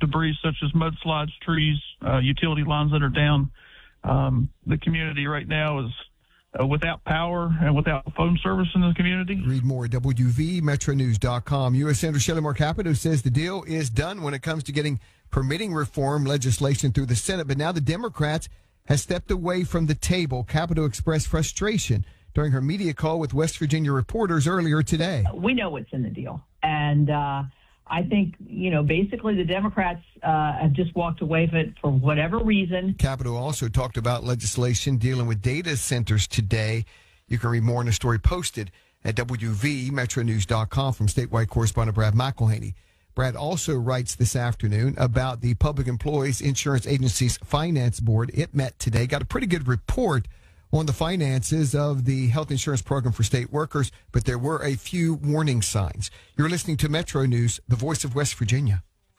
debris such as mudslides, trees, utility lines that are down. The community right now is without power and without phone service in the community. Read more at WVMetroNews.com. U.S. Senator Shelley Moore Capito says the deal is done when it comes to getting permitting reform legislation through the Senate, but now the Democrats has stepped away from the table. Capito expressed frustration during her media call with West Virginia reporters earlier today. We know what's in the deal. And I think, basically the Democrats have just walked away from it for whatever reason. Capito also talked about legislation dealing with data centers today. You can read more in a story posted at WVMetroNews.com from statewide correspondent Brad McElhaney. Brad also writes this afternoon about the Public Employees Insurance Agency's Finance Board. It met today, got a pretty good report on the finances of the health insurance program for state workers, but there were a few warning signs. You're listening to Metro News, the voice of West Virginia.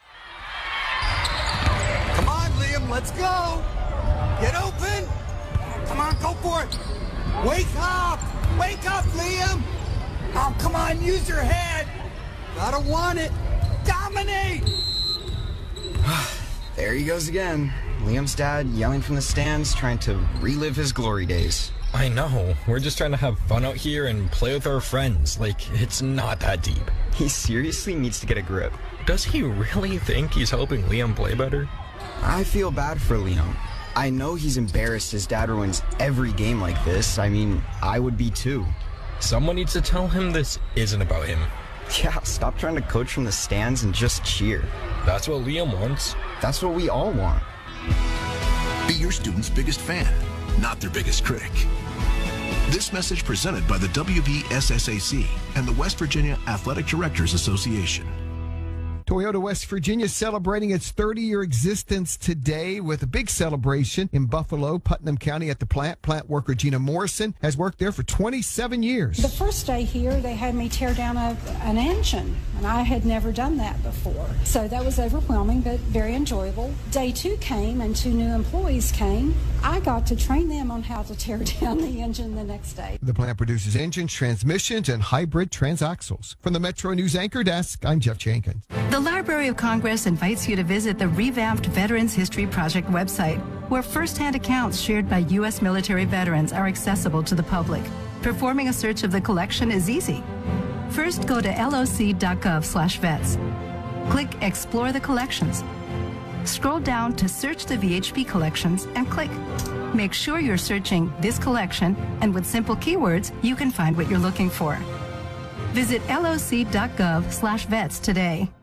Come on, Liam, let's go. Get open. Come on, go for it. Wake up. Wake up, Liam. Oh, come on, use your head. Gotta want it. Dominate. There he goes again. Liam's dad yelling from the stands, trying to relive his glory days. I know. We're just trying to have fun out here and play with our friends. It's not that deep. He seriously needs to get a grip. Does he really think he's helping Liam play better? I feel bad for Liam. I know he's embarrassed his dad ruins every game like this. I mean, I would be too. Someone needs to tell him this isn't about him. Yeah, stop trying to coach from the stands and just cheer. That's what Liam wants. That's what we all want. Be your student's biggest fan, not their biggest critic. This message presented by the WVSSAC and the West Virginia Athletic Directors Association. Toyota West Virginia celebrating its 30-year existence today with a big celebration in Buffalo, Putnam County at the plant. Plant worker Gina Morrison has worked there for 27 years. The first day here, they had me tear down an engine, and I had never done that before. So that was overwhelming, but very enjoyable. Day 2 came, and 2 new employees came. I got to train them on how to tear down the engine the next day. The plant produces engines, transmissions, and hybrid transaxles. From the Metro News Anchor Desk, I'm Jeff Jenkins. The Library of Congress invites you to visit the revamped Veterans History Project website, where first-hand accounts shared by U.S. military veterans are accessible to the public. Performing a search of the collection is easy. First, go to loc.gov/vets. Click Explore the Collections. Scroll down to Search the VHP Collections and click. Make sure you're searching this collection, and with simple keywords, you can find what you're looking for. Visit loc.gov/vets today.